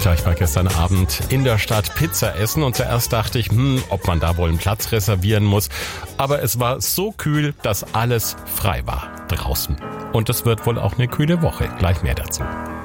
Ja, ich war gestern Abend in der Stadt Pizza essen und zuerst dachte ich, ob man da wohl einen Platz reservieren muss. Aber es war so kühl, dass alles frei war draußen. Und es wird wohl auch eine kühle Woche. Gleich mehr dazu.